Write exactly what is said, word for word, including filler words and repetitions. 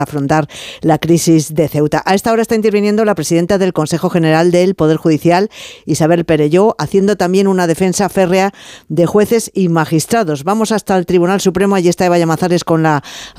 afrontar la crisis de Ceuta. A esta hora está interviniendo la presidenta del Consejo General del Poder Judicial, Isabel Perelló, haciendo también una defensa férrea de jueces y magistrados. Vamos hasta el Tribunal Supremo, allí está Eva Llamazares con la